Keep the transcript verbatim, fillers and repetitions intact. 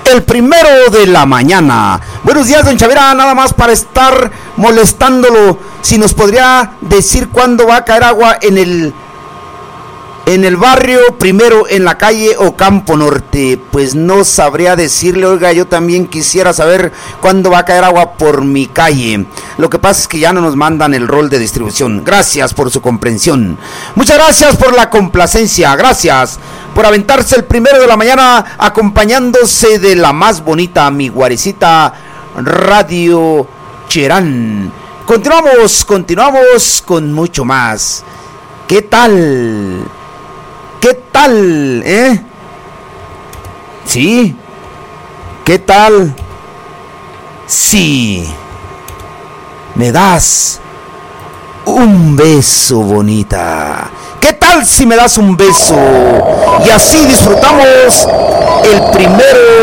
el primero de la mañana. Buenos días, don Chavira, nada más para estar molestándolo, si nos podría decir cuándo va a caer agua en el en el barrio Primero, en la calle Ocampo Norte. Pues no sabría decirle, oiga, yo también quisiera saber cuándo va a caer agua por mi calle. Lo que pasa es que ya no nos mandan el rol de distribución. Gracias por su comprensión. Muchas gracias por la complacencia. Gracias por aventarse el primero de la mañana acompañándose de la más bonita, mi guarecita Radio Cherán. Continuamos, continuamos con mucho más. ¿Qué tal? ¿Qué tal, eh? ¿Sí? ¿Qué tal? Sí. Me das un beso, bonita. ¿Qué tal si me das un beso? Y así disfrutamos el primero